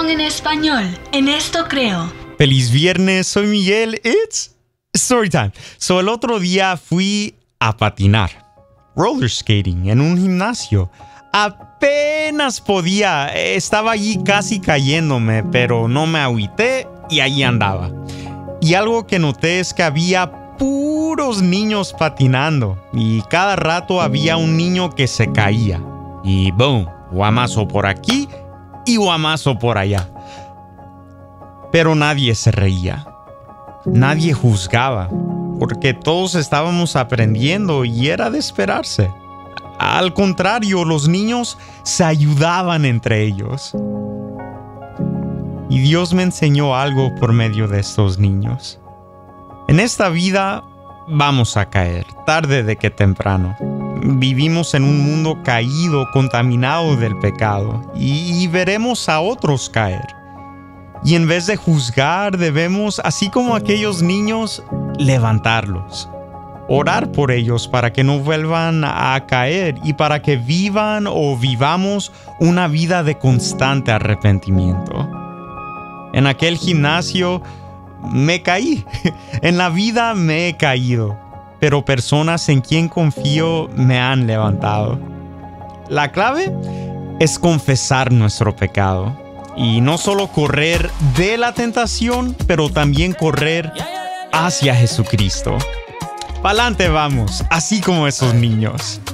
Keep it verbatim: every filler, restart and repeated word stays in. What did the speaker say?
Motivación en español. En esto creo. Feliz viernes, soy Miguel. It's story time. So, el otro día fui a patinar, roller skating, en un gimnasio. Apenas podía, estaba allí casi cayéndome, pero no me agüité y allí andaba. Y algo que noté es que había puros niños patinando y cada rato había un niño que se caía. Y boom, guamazo por aquí y guamazo por allá. Pero nadie se reía, nadie juzgaba, porque todos estábamos aprendiendo y era de esperarse. Al contrario, los niños se ayudaban entre ellos. Y Dios me enseñó algo por medio de estos niños. En esta vida vamos a caer, tarde de que temprano. Vivimos en un mundo caído, contaminado del pecado, y, y veremos a otros caer. Y en vez de juzgar, debemos, así como aquellos niños, levantarlos. Orar por ellos para que no vuelvan a caer y para que vivan o vivamos una vida de constante arrepentimiento. En aquel gimnasio me caí. En la vida me he caído, pero personas en quien confío me han levantado. La clave es confesar nuestro pecado y no solo correr de la tentación, pero también correr hacia Jesucristo. Pa'lante vamos, así como esos niños.